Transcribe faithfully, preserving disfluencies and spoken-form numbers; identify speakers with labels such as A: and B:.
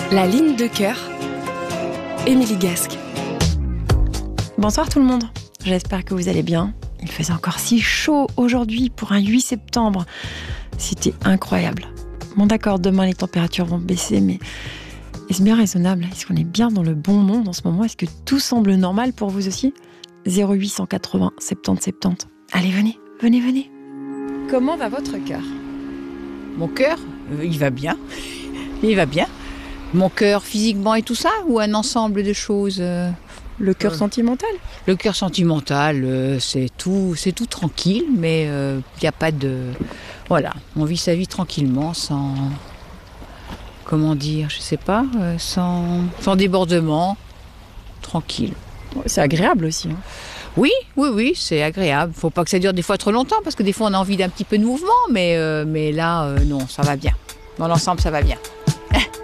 A: La ligne de cœur, Émilie Gasque.
B: Bonsoir tout le monde, j'espère que vous allez bien. Il faisait encore si chaud aujourd'hui pour un huit septembre. C'était incroyable. Bon d'accord, demain les températures vont baisser, mais est-ce bien raisonnable? Est-ce qu'on est bien dans le bon monde en ce moment? Est-ce que tout semble normal pour vous aussi? Zéro huit cent quatre-vingts soixante-dix soixante-dix. Allez, venez, venez, venez. Comment va votre cœur?
C: Mon cœur, euh, il va bien. Il va bien. Mon cœur physiquement et tout ça, ou un ensemble de choses euh,
B: Le cœur
C: euh,
B: sentimental?
C: Le cœur sentimental, euh, c'est tout, c'est tout tranquille, mais il euh, n'y a pas de... Voilà, on vit sa vie tranquillement, sans... Comment dire, je sais pas, euh, sans, sans débordement, tranquille.
B: C'est agréable aussi. Hein.
C: Oui, oui, oui, c'est agréable. Faut pas que ça dure des fois trop longtemps, parce que des fois on a envie d'un petit peu de mouvement, mais, euh, mais là, euh, non, ça va bien. Dans l'ensemble, ça va bien.